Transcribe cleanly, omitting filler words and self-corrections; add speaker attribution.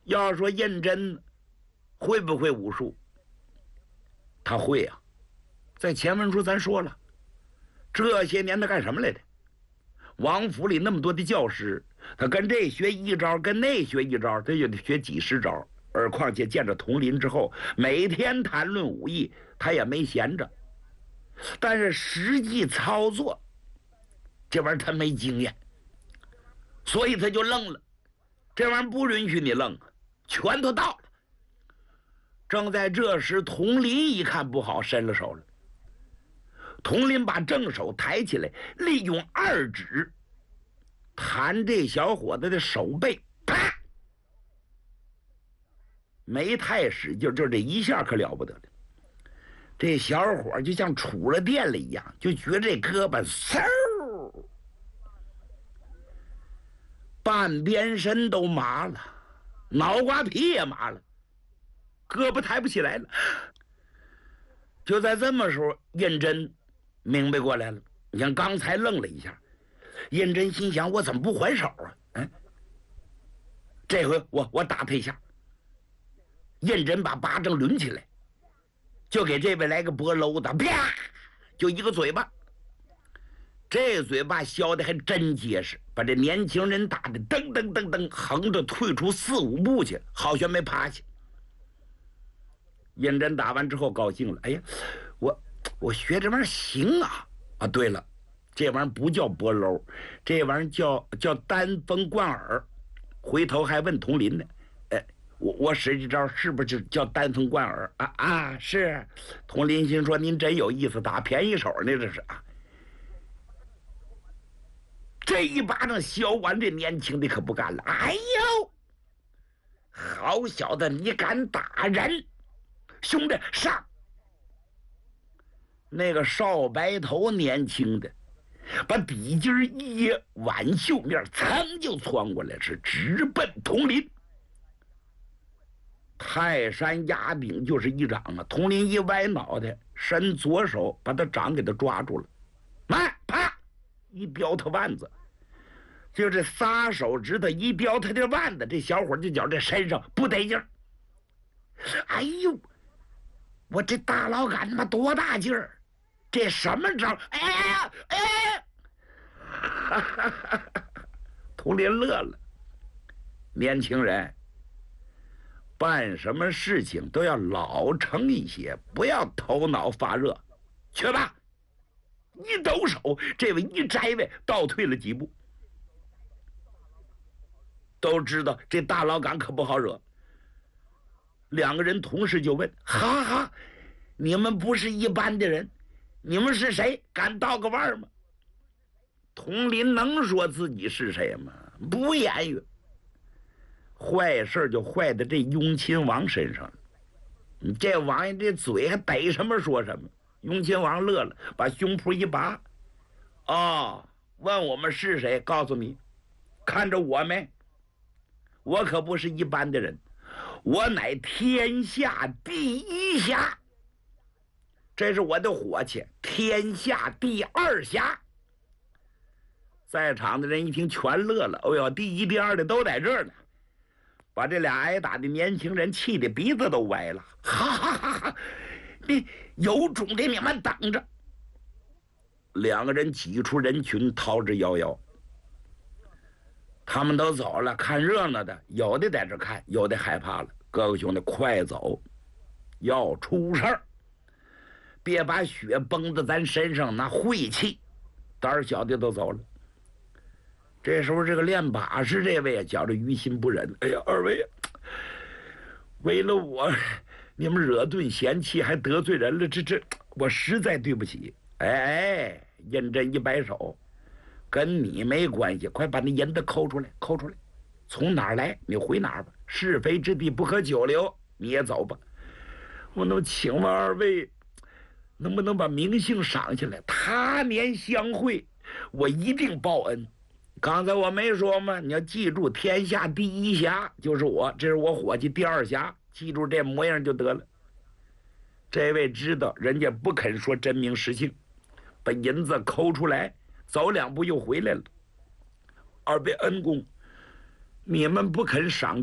Speaker 1: 要说胤禛会不会武术？他会啊，在前文书咱说了，这些年他干什么来的？王府里那么多的教师，他跟这学一招，跟那学一招，他就得学几十招。而况且见着佟林之后，每天谈论武艺，他也没闲着。但是实际操作，这玩意儿他没经验，所以他就愣了。这玩意儿不允许你愣，拳头到了。正在这时，佟林一看不好，伸了手了。佟林把正手抬起来，利用二指弹这小伙子的手背，啪！没太使劲，就这一下可了不得了。这小伙就像触了电了一样，就觉得这胳膊嗖，半边身都麻了，脑瓜皮也麻了，胳膊抬不起来了。就在这么时候，胤禛明白过来了。你看刚才愣了一下，胤禛心想：我怎么不还手啊？这回我打他一下。胤禛把巴掌抡起来，就给这位来个脖搂子，啪，就一个嘴巴。这嘴巴削的还真结实，把这年轻人打的噔噔噔噔，横着退出4、5步去，好悬没趴下。胤禛打完之后高兴了，哎呀，我学这玩意儿行啊！啊，对了，这玩意儿不叫脖搂，这玩意儿叫单风贯耳。回头还问佟林呢，我使这招是不是叫单风贯耳啊？是。佟林心说：“您真有意思，打便宜手呢，这是啊。”这一巴掌削完，这年轻的可不干了。哎呦，好小子，你敢打人！兄弟上！那个少白头年轻的，把底襟一掖，挽袖面，噌就窜过来，是直奔佟林。泰山压顶就是一掌啊！佟林一歪脑袋，伸左手把他掌给他抓住了，啪一叼他腕子，就这仨手指头一叼他的腕子，这小伙就觉这身上不得劲儿。哎呦，我这大老杆他妈多大劲儿！这什么招？佟林乐了。年轻人，办什么事情都要老成一些，不要头脑发热。去吧！一抖手，这位一摘位倒退了几步。都知道这大老杆可不好惹。两个人同时就问：哈，你们不是一般的人，你们是谁？敢倒个腕吗？佟林能说自己是谁吗？不言语。坏事就坏在这雍亲王身上了。你这王爷这嘴还逮什么说什么。雍亲王乐了，把胸脯一拔，问我们是谁？告诉你，看着我没？我可不是一般的人，我乃天下第一侠，这是我的火气，天下第2侠。在场的人一听全乐了，哦呦，第1、第2的都在这儿呢，把这俩挨打的年轻人气得鼻子都歪了，哈！你有种给你们等着！两个人挤出人群，逃之夭夭。他们都走了，看热闹的有的在这看，有的害怕了。各位兄弟，快走，要出事儿！别把血崩在咱身上，那晦气。胆小的都走了。这时候，这个练把式这位觉着于心不忍。哎呀，二位，为了我，你们惹顿嫌弃，还得罪人了，这我实在对不起。胤禛一摆手，跟你没关系，快把那银子抠出来，从哪儿来你回哪儿吧，是非之地不可久留，你也走吧。我能请问二位，能不能把名姓赏下来？他年相会，我一定报恩。刚才我没说吗？你要记住，天下第1侠就是我，这是我伙计第2侠，记住这模样就得了。这位知道人家不肯说真名实姓，把银子抠出来，走2步又回来了。二位恩公，你们不肯赏